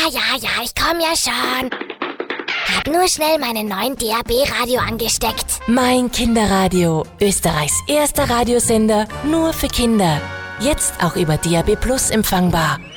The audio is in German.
Ja, ich komm ja schon. Hab nur schnell meinen neuen DAB-Radio angesteckt. Mein Kinderradio, Österreichs erster Radiosender, nur für Kinder. Jetzt auch über DAB+ empfangbar.